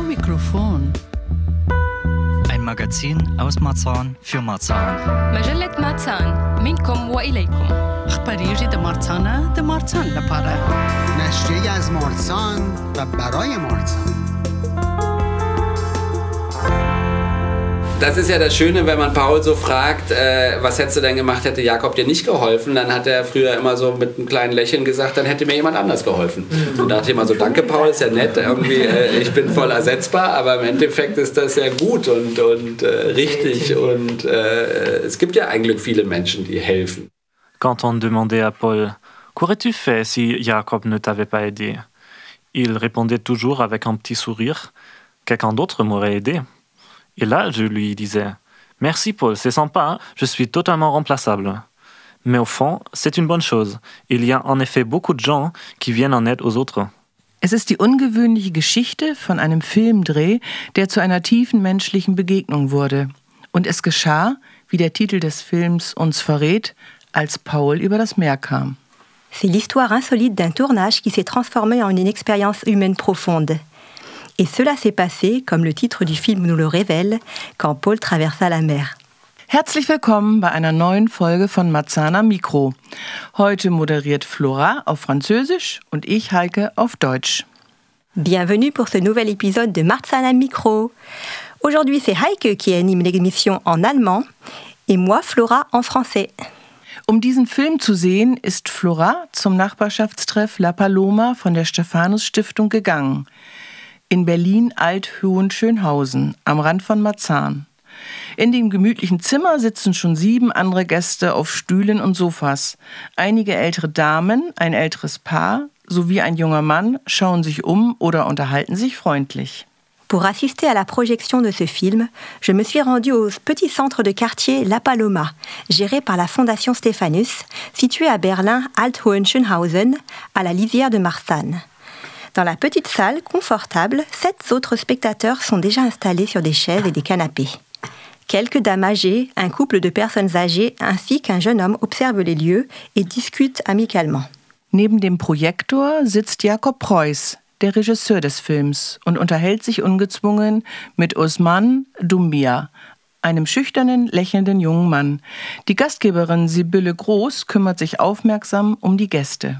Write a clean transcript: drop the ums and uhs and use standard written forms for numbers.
Mikrofon. Ein Magazin aus Marzahn für Marzahn. مجلة مارسان منكم وإليكم. أخباريجي د مارسان لپاره. نشریه از مارسان و برای مارسان. Das ist ja das Schöne, wenn man Paul so fragt, was hättest du denn gemacht, hätte Jakob dir nicht geholfen? Dann hat er früher immer so mit einem kleinen Lächeln gesagt, dann hätte mir jemand anders geholfen. Und da dachte ich immer so, danke Paul, ist ja nett, irgendwie, ich bin voll ersetzbar, aber im Endeffekt ist das ja gut und richtig und es gibt ja eigentlich viele Menschen, die helfen. Quand on demandait à Paul « Qu'aurais-tu fait si Jacob ne t'avait pas aidé ?» Il répondait toujours avec un petit sourire « Quelqu'un d'autre m'aurait aidé. » Et là, je lui disais « Merci Paul, c'est sympa, hein? Je suis totalement remplaçable. » Mais au fond, c'est une bonne chose. Il y a en effet beaucoup de gens qui viennent en aide aux autres. Es ist die ungewöhnliche Geschichte von einem Filmdreh, der zu einer tiefen menschlichen Begegnung wurde. Und es geschah, wie der Titel des Films uns verrät, als Paul über das Meer kam. C'est l'histoire insolite d'un tournage qui s'est transformé en une expérience humaine profonde. Et cela s'est passé, comme le titre du film nous le révèle, quand Paul traversa la mer. Herzlich willkommen bei einer neuen Folge von Marzahn am Mikro. Heute moderiert Flora auf Französisch und ich, Heike, auf Deutsch. Bienvenue pour ce nouvel épisode de Marzahn am Mikro. Aujourd'hui, c'est Heike qui anime l'émission en allemand et moi, Flora, en français. Um diesen Film zu sehen, ist Flora zum Nachbarschaftstreff La Paloma von der Stephanus-Stiftung gegangen. In Berlin-Alt-Hohenschönhausen, am Rand von Marzahn. In dem gemütlichen Zimmer sitzen schon 7 andere Gäste auf Stühlen und Sofas. Einige ältere Damen, ein älteres Paar sowie ein junger Mann schauen sich um oder unterhalten sich freundlich. Pour assister à la projection de ce film, je me suis rendue au petit centre de quartier La Paloma, géré par la Fondation Stephanus, situé à Berlin-Alt-Hohenschönhausen, à la lisière de Marzahn. Dans la petite salle confortable, 7 autres spectateurs sont déjà installés sur des chaises et des canapés. Quelques dames âgées, un couple de personnes âgées ainsi qu'un jeune homme observent les lieux et discutent amicalement. Neben dem Projektor sitzt Jakob Preuß, der Regisseur des Films, und unterhält sich ungezwungen mit Osman Doumbia, einem schüchternen, lächelnden jungen Mann. Die Gastgeberin Sibylle Groß kümmert sich aufmerksam um die Gäste.